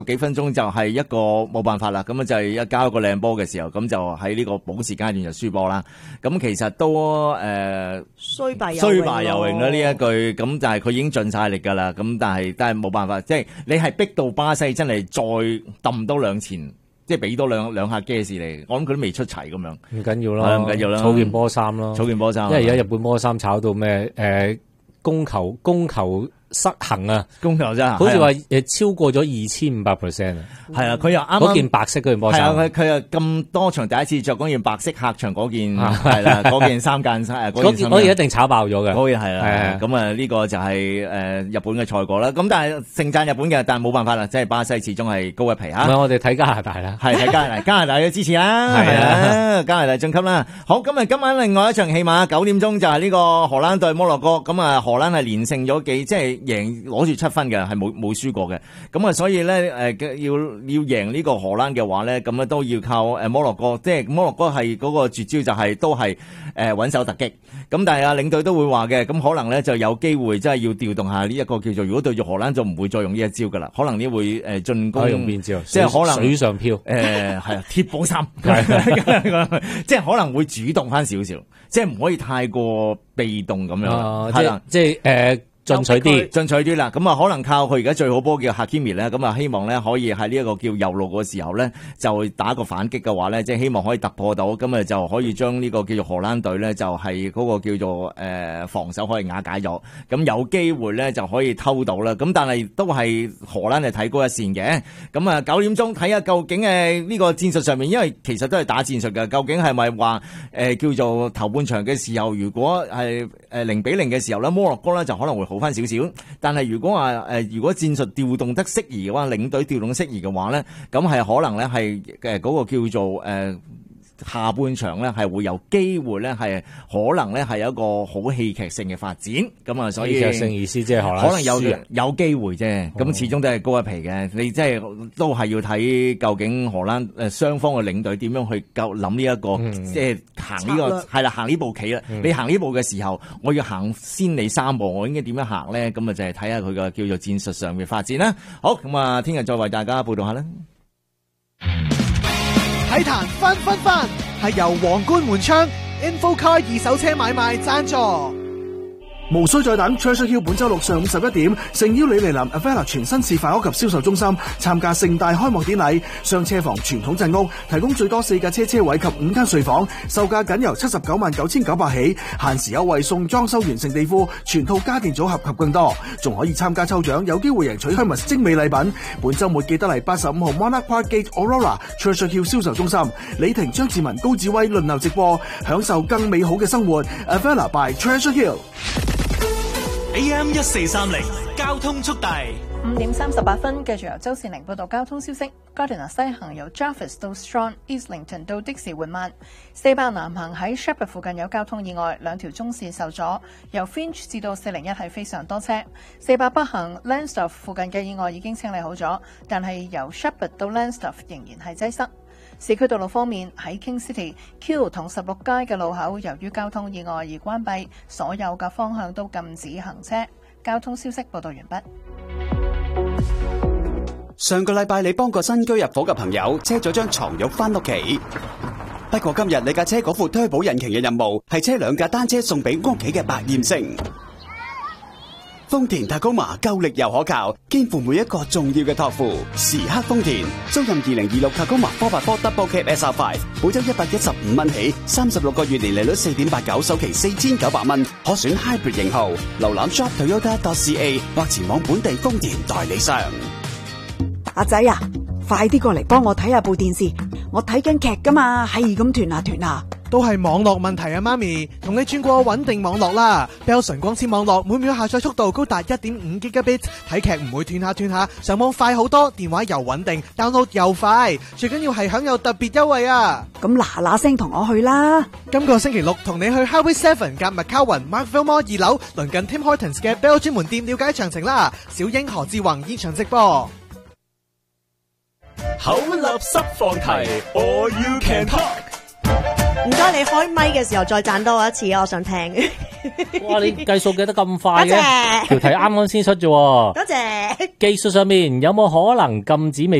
幾分鐘就係一個冇辦法啦，咁就係一交一個靚波嘅時候，咁就喺呢個補時階段就輸波啦。咁其實都衰敗游泳啦呢一句，咁但係佢已經盡晒力㗎啦。咁但係冇辦法，即係你係逼到巴西真係再揼多兩前，即係俾多兩下 gas 嚟，我諗佢都未出齊咁樣。 唔緊要啦， 唔緊要啦， 草件波衫咯， 草件波衫。 因為而家日本波衫炒到咩？供求失衡啊！ 供求真係， 好似話超過咗2500%啊！ 係啊，佢又啱嗰件白色嗰件波衫， 係啊，佢又咁多場第一次着嗰件白色客場嗰件係啦，嗰件三間嗰件一定炒爆咗嘅。 嗰件係啦，咁呢個就係日本嘅賽果啦。咁但係盛讚日本嘅，但係冇辦法啦，即係巴西始終係高一皮嚇。 唔係我哋睇加拿大啦， 係睇加拿大，加拿大要支持啦，係啊，加拿大晉級啦。好，咁今晚另外一場戲碼9點鐘就係呢個荷蘭對摩洛哥。咁啊，荷蘭係連勝咗即係贏攞住7分嘅，係冇輸過嘅。咁啊，所以咧要贏呢個荷蘭嘅話咧，咁咧都要靠摩洛哥，即係摩洛哥係嗰個絕招就係都係穩守突擊。咁但係領隊都會話嘅，咁可能咧就有機會真係要調動下呢一個叫做，如果對住荷蘭就唔會再用呢一招噶啦，可能呢會進攻用邊招？ 即係可能水上漂係啊，貼保衫，即係可能會主動翻少少，即係唔可以太過被動咁樣，係啦， 即係進取啲啦，咁啊可能靠佢而家最好波叫哈基米咧，咁啊希望咧可以喺呢一個叫右路嘅時候咧，就打個反擊嘅話咧，即係希望可以突破到，咁啊就可以將呢個叫做荷蘭隊咧，就係嗰個叫做防守可以瓦解咗，咁有機會咧就可以偷到啦。咁但係都係荷蘭係睇高一線嘅，咁啊9點鐘睇下究竟呢個戰術上面，因為其實都係打戰術嘅，究竟係咪話叫做頭半場嘅時候，如果係0-0嘅時候咧，摩洛哥咧就可能會好翻少少，但係如果話如果戰術調動得適宜嘅話，領隊調動得適宜嘅話咧，咁係可能咧係嗰個叫做下半場咧係會有機會咧係可能咧係有一個好戲劇性嘅發展，咁啊所以戲劇性意思即係可能有機會啫，咁始終都係高一皮嘅，你即係都係要睇究竟荷蘭雙方嘅領隊點樣去諗呢一個即係行呢個係啦，行呢步棋啦，你行呢步嘅時候，我要行先你3步，我應該點樣行咧？咁啊就係睇下佢嘅叫做戰術上嘅發展啦。好，咁啊聽日再為大家報道下啦。 體壇分係由皇冠門窗 InfoCar 二手車買賣贊助。 無需再等 Treasure Hill 本周六上午11點，誠邀你嚟臨 Avella 全新示範屋及銷售中心參加盛大開幕典禮。雙車房傳統鎮屋提供最多4架車位及5間睡房，售價僅由799900起，限時優惠送裝修完成地庫、全套家電組合及更多，仲可以參加抽獎，有機會贏取 Hermes 精美禮品。本周末記得嚟85號 Monarch Park Gate Aurora Treasure Hill 銷售中心，李婷、張志文、高志威輪流直播，享受更美好嘅生活。Avella by Treasure Hill。 AM 1430交通速遞 5點38分，繼續由周善玲報道交通消息。Gardiner 西行由 Jarvis 到 Strong、Islington 到的士緩慢；400南行喺 Shepherd 附近有交通意外，2條中線受阻。由 Finch 至到401係非常多車。400北行 Lansdowne 附近嘅意外已經清理好咗，但係由 Shepherd 到 Lansdowne仍然係擠塞。市區道路方面，喺 King City、Q 同16街嘅路口，由於交通意外而關閉，所有嘅方向都禁止行車。交通消息報道完畢。 上個禮拜你幫個新居入伙嘅朋友車咗張床褥返屋企，不過今日你架車嗰副推保引擎嘅任務係車2架單車送俾屋企嘅百厭星。豐田塔高馬夠力又可靠，肩負每一個重要嘅託付。時刻豐田，租任2026塔高馬 4x4 Double Cab SR5，每周115蚊起，36個月年利率4.89，首期4900蚊，可選 Hybrid 型號。瀏覽 shop.toyota.ca 或前往本地豐田代理商。 阿仔啊，快啲過嚟幫我睇下部電視，我睇緊劇噶嘛，係咁斷下斷下。 都係網絡問題啊，媽咪，同你轉過穩定網絡啦。Bell 純光纖網絡每秒下載速度高達 1.5 Gigabit， 睇劇唔會斷下斷下，上網快好多，電話又穩定 ，download 又快，最緊要係享有特別優惠啊！ 咁嗱聲同我去啦。 今個星期六同你去 Highway 7夾麥卡雲 Markville Mall 2樓，鄰近 Tim Hortons 嘅 Bell 專門店了解詳情啦。小英何志宏現場直播。 口立濕放題 ，All You Can Talk。 唔該，你開咪嘅時候再讚多我一次，我想聽。 哇！你計數計得咁快多嘅， 謝條題啱啱先出啫喎。 多謝。 技術上面有冇可能禁止未